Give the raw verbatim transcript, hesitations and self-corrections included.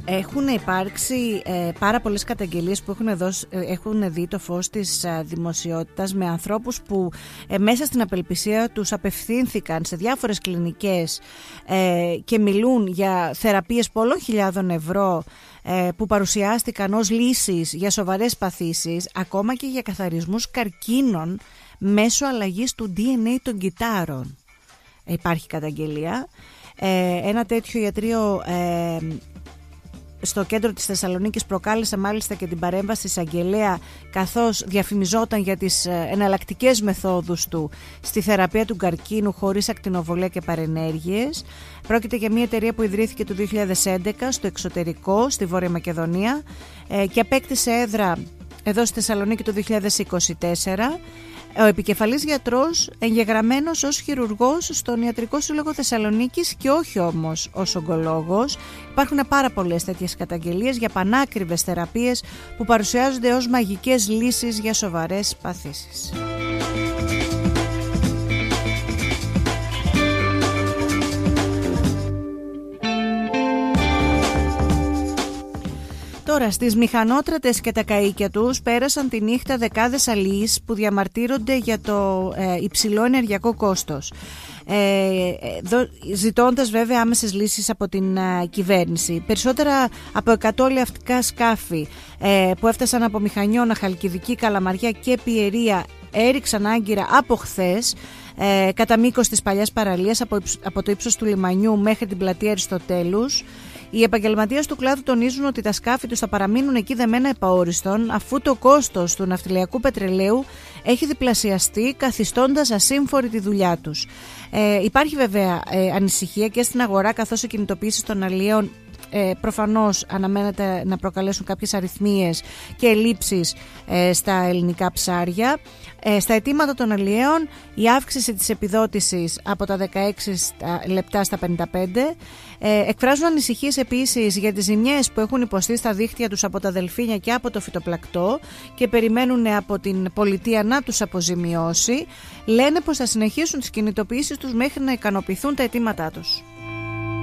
Έχουν υπάρξει ε, πάρα πολλές καταγγελίες που έχουν, δώσει, ε, έχουν δει το φως της ε, δημοσιότητας με ανθρώπους που ε, μέσα στην απελπισία τους απευθύνθηκαν σε διάφορες κλινικές ε, και μιλούν για θεραπείες πολλών χιλιάδων ευρώ ε, που παρουσιάστηκαν ως λύσεις για σοβαρές παθήσεις, ακόμα και για καθαρισμούς καρκίνων μέσω αλλαγής του ντι εν έι των κυττάρων. Ε, υπάρχει καταγγελία. Ε, ένα τέτοιο ιατρείο ε, στο κέντρο της Θεσσαλονίκης προκάλεσε μάλιστα και την παρέμβαση της εισαγγελέα, καθώς διαφημιζόταν για τις εναλλακτικές μεθόδους του στη θεραπεία του καρκίνου χωρίς ακτινοβολία και παρενέργειες. Πρόκειται για μια εταιρεία που ιδρύθηκε το δύο χιλιάδες έντεκα στο εξωτερικό, στη Βόρεια Μακεδονία, και απέκτησε έδρα εδώ στη Θεσσαλονίκη το δύο χιλιάδες είκοσι τέσσερα. Ο επικεφαλής γιατρός εγγεγραμμένος ως χειρουργός στον Ιατρικό Σύλλογο Θεσσαλονίκης και όχι όμως ως ογκολόγος. Υπάρχουν πάρα πολλές τέτοιες καταγγελίες για πανάκριβες θεραπείες που παρουσιάζονται ως μαγικές λύσεις για σοβαρές παθήσεις. Τώρα, στις μηχανότρατες και τα καΐκια τους πέρασαν τη νύχτα δεκάδες αλείς που διαμαρτύρονται για το ε, υψηλό ενεργειακό κόστος, ε, δο, ζητώντας βέβαια άμεσες λύσεις από την ε, κυβέρνηση. Περισσότερα από εκατό λευτικά σκάφη ε, που έφτασαν από Μηχανιώνα, Χαλκιδική, Καλαμαριά και Πιερία έριξαν άγκυρα από χθες ε, κατά μήκος της παλιάς παραλίας από, από το ύψος του λιμανιού μέχρι την πλατεία Αριστοτέλους. Οι επαγγελματίες του κλάδου τονίζουν ότι τα σκάφη τους θα παραμείνουν εκεί δεμένα επαόριστον, αφού το κόστος του ναυτιλιακού πετρελαίου έχει διπλασιαστεί, καθιστώντας ασύμφορη τη δουλειά τους. Ε, υπάρχει βέβαια ε, ανησυχία και στην αγορά, καθώς οι κινητοποιήσεις των αλλιέων Ε, προφανώς αναμένεται να προκαλέσουν κάποιες αριθμίες και ελλείψεις ε, στα ελληνικά ψάρια. Ε, στα αιτήματα των αλλιέων, η αύξηση της επιδότησης από τα δεκαέξι λεπτά στα πενήντα πέντε. Ε, εκφράζουν ανησυχίες επίσης για τις ζημιές που έχουν υποστεί στα δίχτυα τους από τα δελφίνια και από το φυτοπλακτό και περιμένουν από την πολιτεία να τους αποζημιώσει. Λένε πως θα συνεχίσουν τις κινητοποιήσεις τους μέχρι να ικανοποιηθούν τα αιτήματά τους.